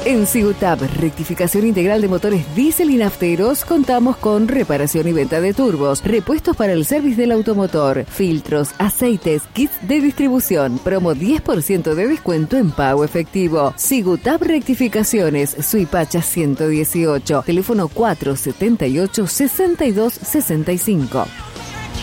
En Sigutab, rectificación integral de motores diésel y nafteros, contamos con reparación y venta de turbos, repuestos para el service del automotor, filtros, aceites, kits de distribución, promo 10% de descuento en pago efectivo. Sigutab Rectificaciones, Suipacha 118, teléfono 478-6265.